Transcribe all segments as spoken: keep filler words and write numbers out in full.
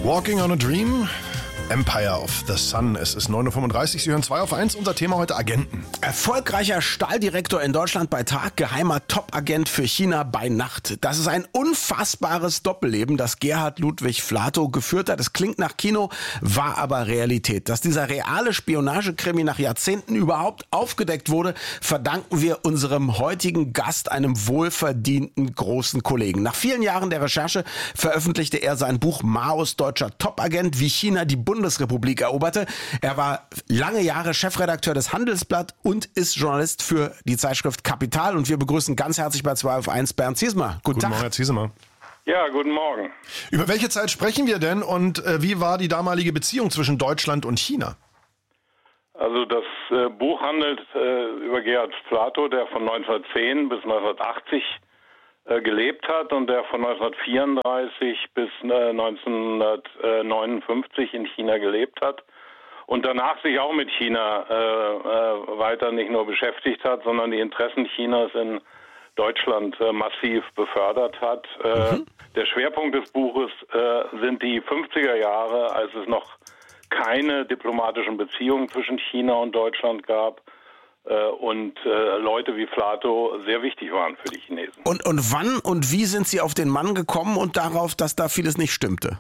Walking on a Dream, Empire of the Sun. Es ist neun Uhr fünfunddreißig, Sie hören zwei auf eins. Unser Thema heute Agenten. Erfolgreicher Stahldirektor in Deutschland bei Tag, geheimer Top-Agent für China bei Nacht. Das ist ein unfassbares Doppelleben, das Gerhard Ludwig Flatow geführt hat. Es klingt nach Kino, war aber Realität. Dass dieser reale Spionagekrimi nach Jahrzehnten überhaupt aufgedeckt wurde, verdanken wir unserem heutigen Gast, einem wohlverdienten großen Kollegen. Nach vielen Jahren der Recherche veröffentlichte er sein Buch Maos deutscher Top-Agent, wie China die Bundesrepublik eroberte. Er war lange Jahre Chefredakteur des Handelsblatt und ist Journalist für die Zeitschrift Kapital. Und wir begrüßen ganz herzlich bei zwei auf eins Bernd Ziesmer. Guten, Guten Tag. Morgen, Herr Ziesmer. Ja, guten Morgen. Über welche Zeit sprechen wir denn und äh, wie war die damalige Beziehung zwischen Deutschland und China? Also das äh, Buch handelt äh, über Gerhard Flatow, der von neunzehnhundertzehn bis neunzehnhundertachtzig äh, gelebt hat und der von neunzehnhundertvierunddreißig bis äh, neunzehnhundertneunundfünfzig in China gelebt hat und danach sich auch mit China äh, äh, weiter nicht nur beschäftigt hat, sondern die Interessen Chinas in Deutschland äh, massiv befördert hat. Äh, mhm. Der Schwerpunkt des Buches äh, sind die fünfziger Jahre, als es noch keine diplomatischen Beziehungen zwischen China und Deutschland gab äh, und äh, Leute wie Flatow sehr wichtig waren für die Chinesen. Und, und wann und wie sind Sie auf den Mann gekommen und darauf, dass da vieles nicht stimmte?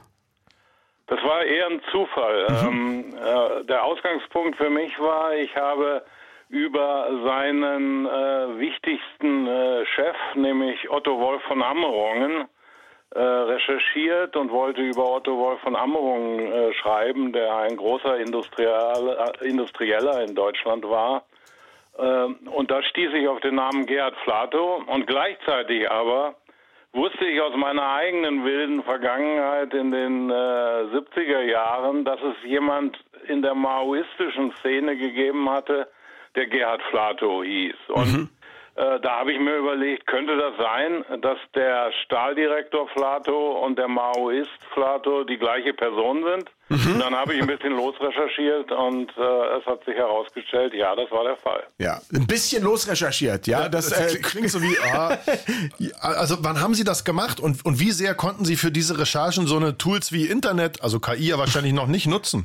Das war eher ein Zufall. Mhm. Ähm, äh, der Ausgangspunkt für mich war, ich habe über seinen äh, wichtigsten äh, Chef, nämlich Otto Wolf von Amerongen, äh, recherchiert und wollte über Otto Wolf von Amerongen äh, schreiben, der ein großer Industriell, äh, Industrieller in Deutschland war. Äh, und da stieß ich auf den Namen Gerhard Flatow und gleichzeitig aber wusste ich aus meiner eigenen wilden Vergangenheit in den äh, siebziger Jahren, dass es jemand in der maoistischen Szene gegeben hatte, der Gerhard Flatow hieß. Und mhm. äh, da habe ich mir überlegt, könnte das sein, dass der Stahldirektor Flatow und der Maoist Flatow die gleiche Person sind? Mhm. Und dann habe ich ein bisschen losrecherchiert und äh, es hat sich herausgestellt, ja, das war der Fall. Ja, ein bisschen losrecherchiert, ja. ja das, das äh, klingt so wie, ah, also wann haben Sie das gemacht und, und wie sehr konnten Sie für diese Recherchen so eine Tools wie Internet, also K I ja wahrscheinlich noch nicht nutzen?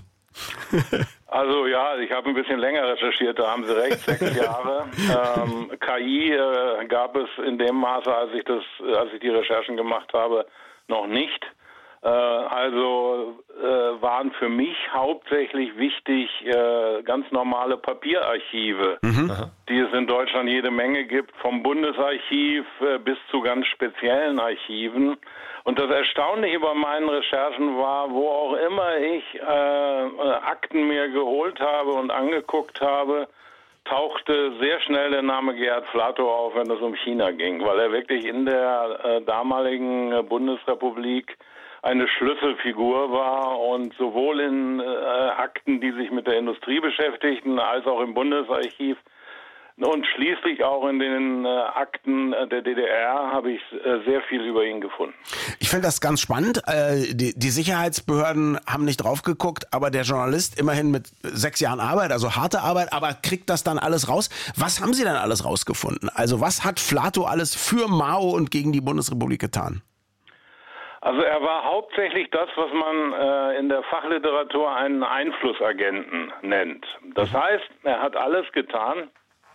Also ja, ich habe ein bisschen länger recherchiert, da haben Sie recht, sechs Jahre. Ähm, K I äh, gab es in dem Maße, als ich das, als ich die Recherchen gemacht habe, noch nicht. Äh, also äh, waren für mich hauptsächlich wichtig äh, ganz normale Papierarchive, mhm. die es in Deutschland jede Menge gibt, vom Bundesarchiv äh, bis zu ganz speziellen Archiven. Und das Erstaunliche bei meinen Recherchen war, wo auch immer ich äh, Akten mir geholt habe und angeguckt habe, tauchte sehr schnell der Name Gerhard Flatow auf, wenn es um China ging, weil er wirklich in der äh, damaligen äh, Bundesrepublik eine Schlüsselfigur war und sowohl in äh, Akten, die sich mit der Industrie beschäftigten, als auch im Bundesarchiv und schließlich auch in den äh, Akten der D D R habe ich äh, sehr viel über ihn gefunden. Ich finde das ganz spannend. Äh, die, die Sicherheitsbehörden haben nicht drauf geguckt, aber der Journalist immerhin mit sechs Jahren Arbeit, also harte Arbeit, aber kriegt das dann alles raus. Was haben Sie denn alles rausgefunden? Also was hat Flatow alles für Mao und gegen die Bundesrepublik getan? Also er war hauptsächlich das, was man äh, in der Fachliteratur einen Einflussagenten nennt. Das heißt, er hat alles getan,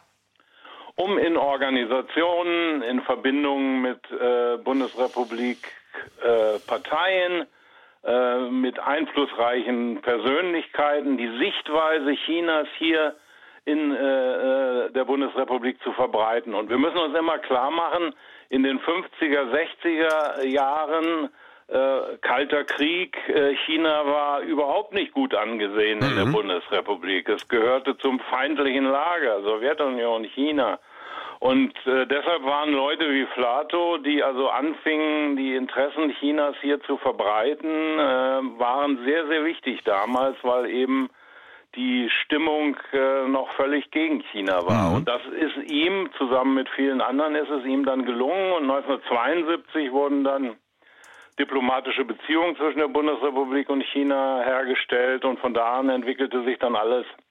um in Organisationen, in Verbindung mit äh, Bundesrepublik äh, Parteien, äh, mit einflussreichen Persönlichkeiten die Sichtweise Chinas hier in äh, der Bundesrepublik zu verbreiten. Und wir müssen uns immer klar machen, in den fünfziger, sechziger Jahren äh, Kalter Krieg, äh, China war überhaupt nicht gut angesehen mhm. in der Bundesrepublik. Es gehörte zum feindlichen Lager, Sowjetunion, China. Und äh, deshalb waren Leute wie Flatow, die also anfingen, die Interessen Chinas hier zu verbreiten, äh, waren sehr, sehr wichtig damals, weil eben die Stimmung äh, noch völlig gegen China war. Mhm. Und das ist ihm, zusammen mit vielen anderen, ist es ihm dann gelungen. Und neunzehnhundertzweiundsiebzig wurden dann diplomatische Beziehungen zwischen der Bundesrepublik und China hergestellt. Und von da an entwickelte sich dann alles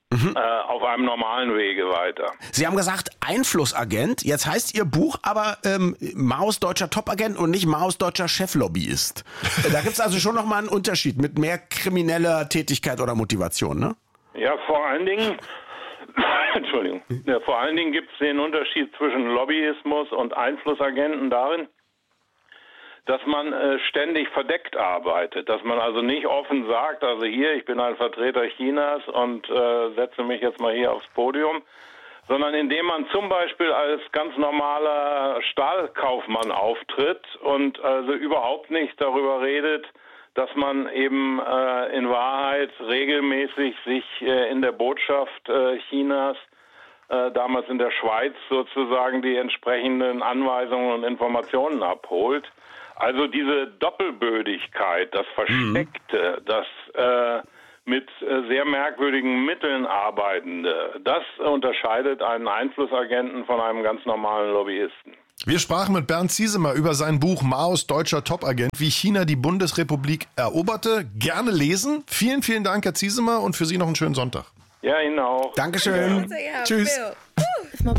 mhm. äh, auf einem normalen Wege weiter. Sie haben gesagt Einflussagent. Jetzt heißt Ihr Buch aber ähm, Maos deutscher Topagent und nicht Maos deutscher Cheflobbyist. Da gibt es also schon nochmal einen Unterschied mit mehr krimineller Tätigkeit oder Motivation, ne? Ja, vor allen Dingen, Entschuldigung, ja, vor allen Dingen gibt es den Unterschied zwischen Lobbyismus und Einflussagenten darin, dass man äh, ständig verdeckt arbeitet, dass man also nicht offen sagt, also hier, ich bin ein Vertreter Chinas und äh, setze mich jetzt mal hier aufs Podium, sondern indem man zum Beispiel als ganz normaler Stahlkaufmann auftritt und also überhaupt nicht darüber redet, dass man eben äh, in Wahrheit regelmäßig sich äh, in der Botschaft äh, Chinas, äh, damals in der Schweiz sozusagen, die entsprechenden Anweisungen und Informationen abholt. Also diese Doppelbödigkeit, das Versteckte, mhm. das äh, mit äh, sehr merkwürdigen Mitteln arbeitende, das unterscheidet einen Einflussagenten von einem ganz normalen Lobbyisten. Wir sprachen mit Bernd Ziesemer über sein Buch Maos deutscher Topagent, wie China die Bundesrepublik eroberte. Gerne lesen. Vielen, vielen Dank, Herr Ziesemer, und für Sie noch einen schönen Sonntag. Ja, Ihnen auch. Dankeschön. Ja. Tschüss.